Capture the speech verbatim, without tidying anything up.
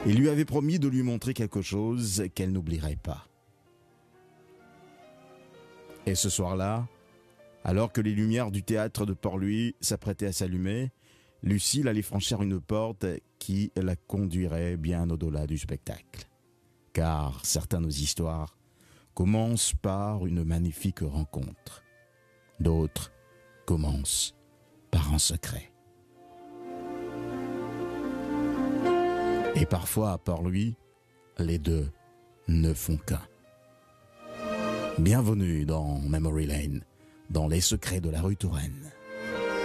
Il lui avait promis de lui montrer quelque chose qu'elle n'oublierait pas. Et ce soir-là, alors que les lumières du théâtre de Port-Louis s'apprêtaient à s'allumer, Lucille allait franchir une porte qui la conduirait bien au-delà du spectacle. Car certaines histoires commencent par une magnifique rencontre. D'autres commencent par un secret. Et parfois, à Port-Louis, les deux ne font qu'un. Bienvenue dans Memory Lane, dans les secrets de la rue Touraine.